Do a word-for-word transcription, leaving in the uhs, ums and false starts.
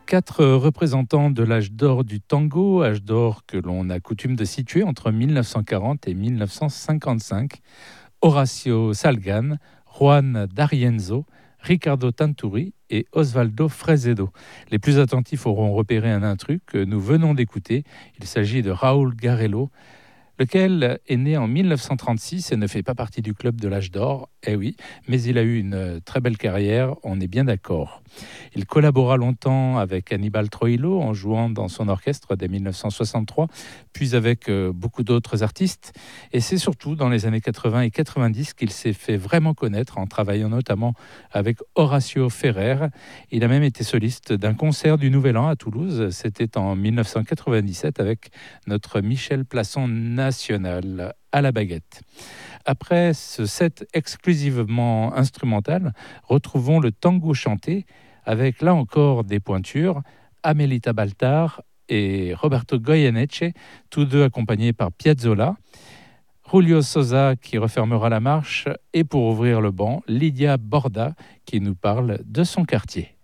Quatre représentants de l'âge d'or du tango, âge d'or que l'on a coutume de situer entre mille neuf cent quarante et mille neuf cent cinquante-cinq. Horacio Salgan, Juan D'Arienzo, Ricardo Tanturi et Osvaldo Fresedo. Les plus attentifs auront repéré un intrus que nous venons d'écouter. Il s'agit de Raúl Garello, lequel est né en mille neuf cent trente-six et ne fait pas partie du club de l'âge d'or, eh oui, mais il a eu une très belle carrière, on est bien d'accord. Il collabora longtemps avec Aníbal Troilo en jouant dans son orchestre dès mille neuf cent soixante-trois, puis avec euh, beaucoup d'autres artistes. Et c'est surtout dans les années quatre-vingts et quatre-vingt-dix qu'il s'est fait vraiment connaître en travaillant notamment avec Horacio Ferrer. Il a même été soliste d'un concert du Nouvel An à Toulouse. C'était en mille neuf cent quatre-vingt-dix-sept avec notre Michel Plasson national à la baguette. Après ce set exclusivement instrumental, retrouvons le tango chanté avec là encore des pointures, Amelita Baltar et Roberto Goyeneche, tous deux accompagnés par Piazzolla. Julio Sosa qui refermera la marche et pour ouvrir le banc, Lydia Borda qui nous parle de son quartier.